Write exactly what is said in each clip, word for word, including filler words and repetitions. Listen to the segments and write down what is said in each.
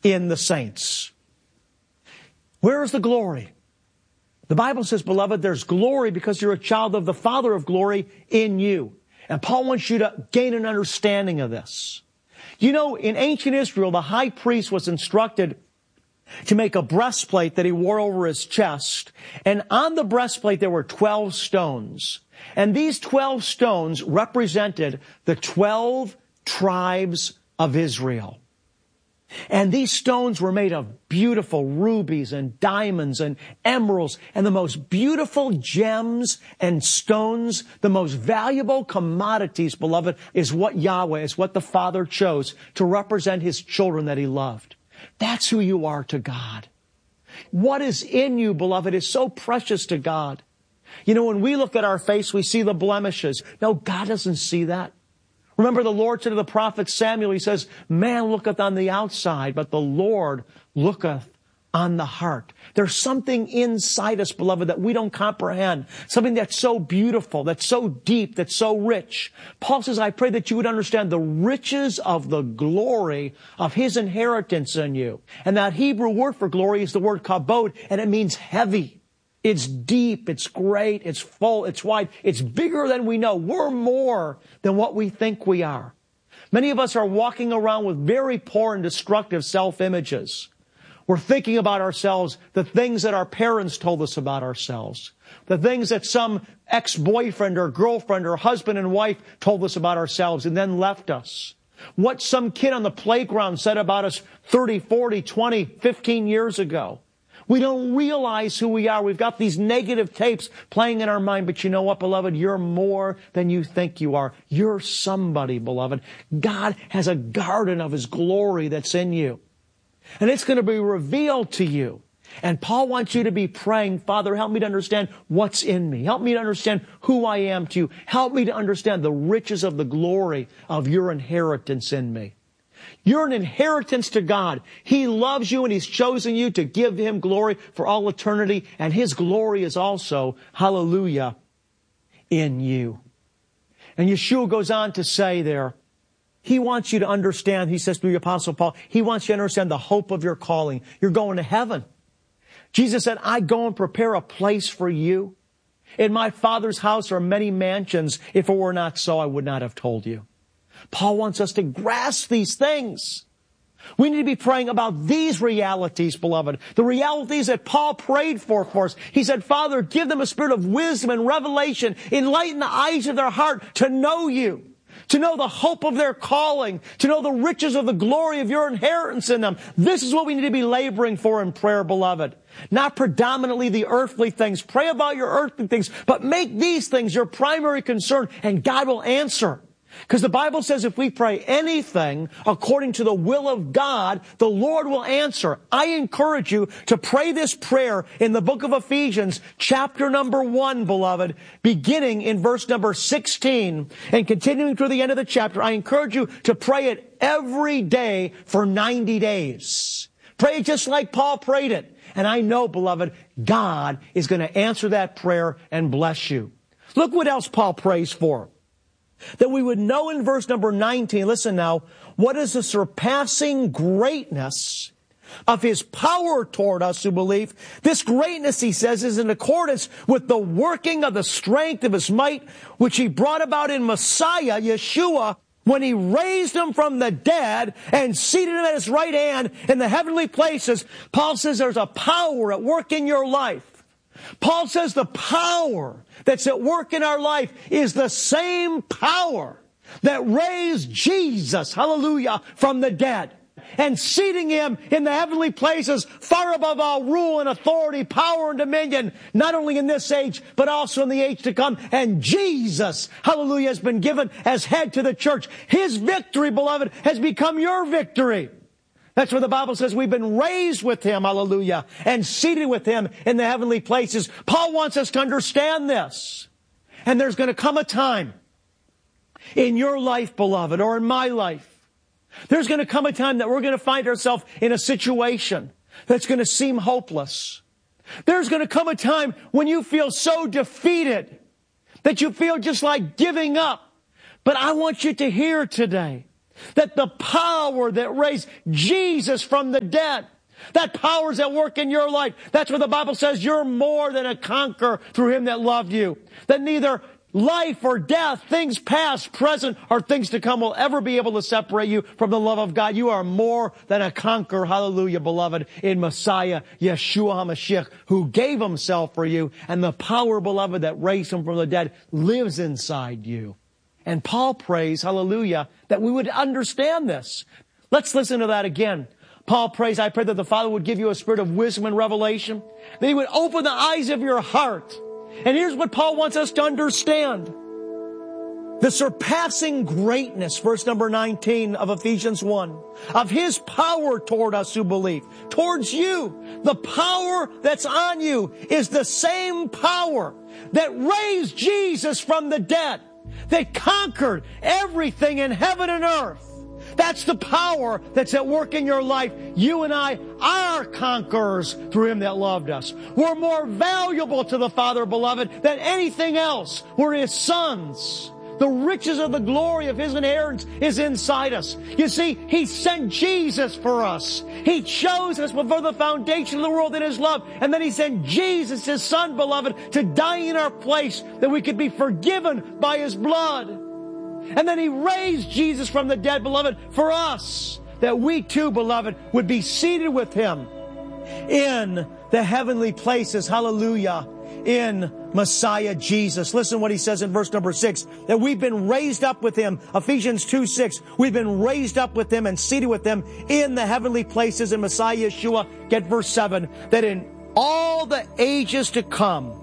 in the saints. Where is the glory? The Bible says, beloved, there's glory because you're a child of the Father of glory in you. And Paul wants you to gain an understanding of this. You know, in ancient Israel, the high priest was instructed to make a breastplate that he wore over his chest. And on the breastplate, there were twelve stones. And these twelve stones represented the twelve tribes of Israel. And these stones were made of beautiful rubies and diamonds and emeralds and the most beautiful gems and stones. The most valuable commodities, beloved, is what Yahweh, is what the Father chose to represent His children that He loved. That's who you are to God. What is in you, beloved, is so precious to God. You know, when we look at our face, we see the blemishes. No, God doesn't see that. Remember, the Lord said to the prophet Samuel, He says, man looketh on the outside, but the Lord looketh on the heart. There's something inside us, beloved, that we don't comprehend. Something that's so beautiful, that's so deep, that's so rich. Paul says, I pray that you would understand the riches of the glory of His inheritance in you. And that Hebrew word for glory is the word kabod, and it means heavy. It's deep, it's great, it's full, it's wide, it's bigger than we know. We're more than what we think we are. Many of us are walking around with very poor and destructive self-images. We're thinking about ourselves, the things that our parents told us about ourselves, the things that some ex-boyfriend or girlfriend or husband and wife told us about ourselves and then left us. What some kid on the playground said about us thirty, forty, twenty, fifteen years ago. We don't realize who we are. We've got these negative tapes playing in our mind. But you know what, beloved? You're more than you think you are. You're somebody, beloved. God has a garden of His glory that's in you. And it's going to be revealed to you. And Paul wants you to be praying, Father, help me to understand what's in me. Help me to understand who I am to you. Help me to understand the riches of the glory of your inheritance in me. You're an inheritance to God. He loves you and He's chosen you to give Him glory for all eternity. And His glory is also, hallelujah, in you. And Yeshua goes on to say there, He wants you to understand, He says through the Apostle Paul, He wants you to understand the hope of your calling. You're going to heaven. Jesus said, I go and prepare a place for you. In my Father's house are many mansions. If it were not so, I would not have told you. Paul wants us to grasp these things. We need to be praying about these realities, beloved. The realities that Paul prayed for for us. He said, Father, give them a spirit of wisdom and revelation. Enlighten the eyes of their heart to know you. To know the hope of their calling. To know the riches of the glory of your inheritance in them. This is what we need to be laboring for in prayer, beloved. Not predominantly the earthly things. Pray about your earthly things. But make these things your primary concern and God will answer. Because the Bible says if we pray anything according to the will of God, the Lord will answer. I encourage you to pray this prayer in the book of Ephesians, chapter number one, beloved, beginning in verse number sixteen and continuing through the end of the chapter. I encourage you to pray it every day for ninety days. Pray it just like Paul prayed it. And I know, beloved, God is going to answer that prayer and bless you. Look what else Paul prays for. That we would know in verse number nineteen, listen now, what is the surpassing greatness of His power toward us who believe. This greatness, he says, is in accordance with the working of the strength of His might, which He brought about in Messiah, Yeshua, when He raised Him from the dead and seated Him at His right hand in the heavenly places. Paul says there's a power at work in your life. Paul says the power that's at work in our life is the same power that raised Jesus, hallelujah, from the dead and seating Him in the heavenly places far above all rule and authority, power and dominion, not only in this age, but also in the age to come. And Jesus, hallelujah, has been given as head to the church. His victory, beloved, has become your victory. That's where the Bible says we've been raised with Him, hallelujah, and seated with Him in the heavenly places. Paul wants us to understand this. And there's going to come a time in your life, beloved, or in my life. There's going to come a time that we're going to find ourselves in a situation that's going to seem hopeless. There's going to come a time when you feel so defeated that you feel just like giving up. But I want you to hear today that the power that raised Jesus from the dead, that power is at work in your life. That's what the Bible says. You're more than a conqueror through him that loved you. That neither life or death, things past, present, or things to come will ever be able to separate you from the love of God. You are more than a conqueror, hallelujah, beloved, in Messiah, Yeshua HaMashiach, who gave himself for you. And the power, beloved, that raised him from the dead lives inside you. And Paul prays, hallelujah, that we would understand this. Let's listen to that again. Paul prays, I pray that the Father would give you a spirit of wisdom and revelation, that he would open the eyes of your heart. And here's what Paul wants us to understand. The surpassing greatness, verse number nineteen of Ephesians one, of his power toward us who believe. Towards you, the power that's on you is the same power that raised Jesus from the dead, that conquered everything in heaven and earth. That's the power that's at work in your life. You and I are conquerors through him that loved us. We're more valuable to the Father, beloved, than anything else. We're his sons. The riches of the glory of his inheritance is inside us. You see, he sent Jesus for us. He chose us before the foundation of the world in his love. And then he sent Jesus, his son, beloved, to die in our place that we could be forgiven by his blood. And then he raised Jesus from the dead, beloved, for us, that we too, beloved, would be seated with him in the heavenly places. Hallelujah. In Messiah Jesus. Listen what he says in verse number six, that we've been raised up with him. Ephesians two six. We've been raised up with him and seated with him in the heavenly places in Messiah Yeshua. Get verse seven, that in all the ages to come,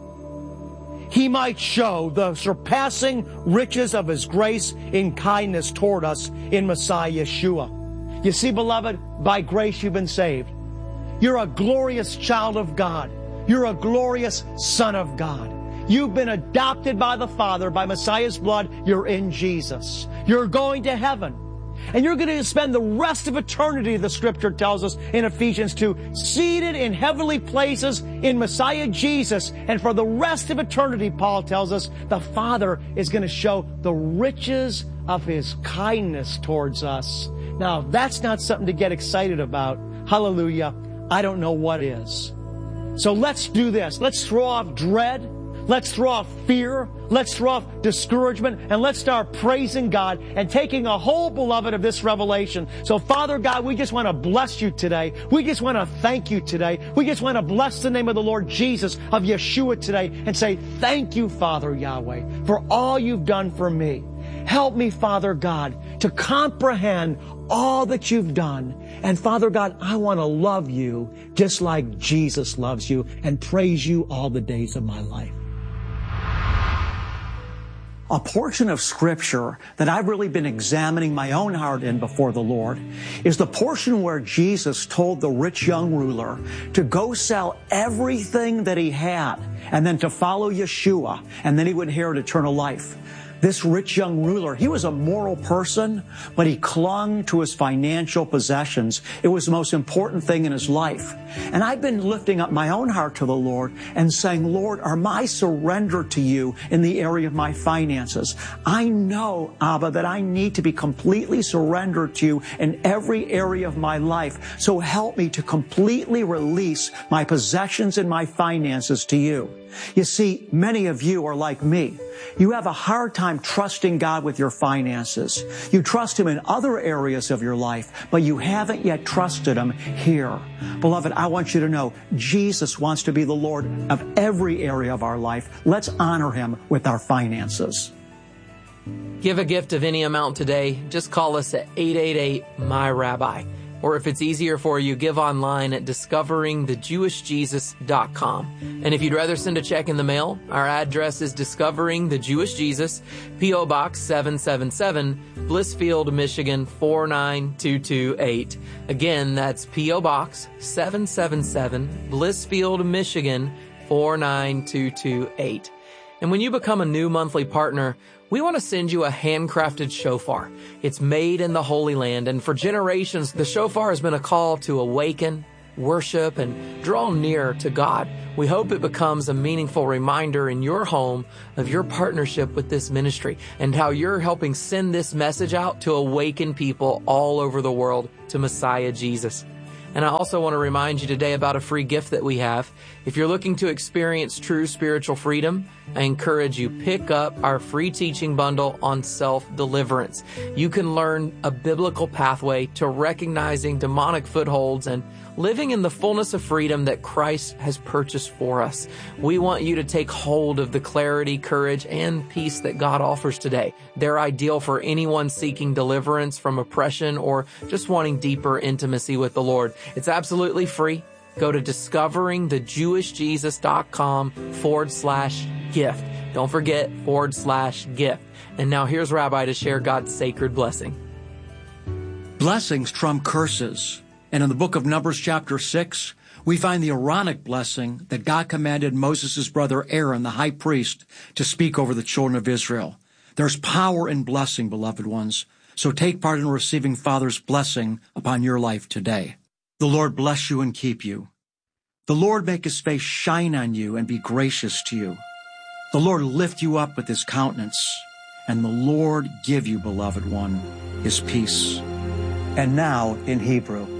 he might show the surpassing riches of his grace in kindness toward us in Messiah Yeshua. You see, beloved, by grace you've been saved. You're a glorious child of God. You're a glorious son of God. You've been adopted by the Father, by Messiah's blood. You're in Jesus. You're going to heaven. And you're going to spend the rest of eternity, the Scripture tells us in Ephesians two, seated in heavenly places in Messiah Jesus. And for the rest of eternity, Paul tells us, the Father is going to show the riches of his kindness towards us. Now, if that's not something to get excited about, hallelujah, I don't know what is. So let's do this. Let's throw off dread. Let's throw off fear. Let's throw off discouragement. And let's start praising God and taking a hold, beloved, of this revelation. So, Father God, we just want to bless you today. We just want to thank you today. We just want to bless the name of the Lord Jesus, of Yeshua today, and say, thank you, Father Yahweh, for all you've done for me. Help me, Father God, to comprehend all that you've done. And Father God, I want to love you just like Jesus loves you and praise you all the days of my life. A portion of Scripture that I've really been examining my own heart in before the Lord is the portion where Jesus told the rich young ruler to go sell everything that he had and then to follow Yeshua, and then he would inherit eternal life. This rich young ruler, he was a moral person, but he clung to his financial possessions. It was the most important thing in his life. And I've been lifting up my own heart to the Lord and saying, Lord, are my surrender to you in the area of my finances? I know, Abba, that I need to be completely surrendered to you in every area of my life. So help me to completely release my possessions and my finances to you. You see, many of you are like me. You have a hard time trusting God with your finances. You trust him in other areas of your life, but you haven't yet trusted him here. Beloved, I want you to know Jesus wants to be the Lord of every area of our life. Let's honor him with our finances. Give a gift of any amount today. Just call us at eight eight eight, M Y rabbi. Or if it's easier for you, give online at discovering the jewish jesus dot com. And if you'd rather send a check in the mail, our address is Discovering the Jewish Jesus, P O Box seven seven seven, Blissfield, Michigan four nine two two eight. Again, that's P O Box seven seven seven, Blissfield, Michigan four nine two two eight. And when you become a new monthly partner, we want to send you a handcrafted shofar. It's made in the Holy Land, and for generations, the shofar has been a call to awaken, worship, and draw near to God. We hope it becomes a meaningful reminder in your home of your partnership with this ministry and how you're helping send this message out to awaken people all over the world to Messiah Jesus. And I also want to remind you today about a free gift that we have. If you're looking to experience true spiritual freedom, I encourage you, pick up our free teaching bundle on self-deliverance. You can learn a biblical pathway to recognizing demonic footholds and living in the fullness of freedom that Christ has purchased for us. We want you to take hold of the clarity, courage, and peace that God offers today. They're ideal for anyone seeking deliverance from oppression or just wanting deeper intimacy with the Lord. It's absolutely free. Go to discoveringthejewishjesus.com forward slash gift. Don't forget forward slash gift. And now here's Rabbi to share God's sacred blessing. Blessings trump curses. And in the book of Numbers chapter six, we find the Aaronic blessing that God commanded Moses' brother Aaron, the high priest, to speak over the children of Israel. There's power in blessing, beloved ones. So take part in receiving Father's blessing upon your life today. The Lord bless you and keep you. The Lord make his face shine on you and be gracious to you. The Lord lift you up with his countenance, and the Lord give you, beloved one, his peace. And now in Hebrew.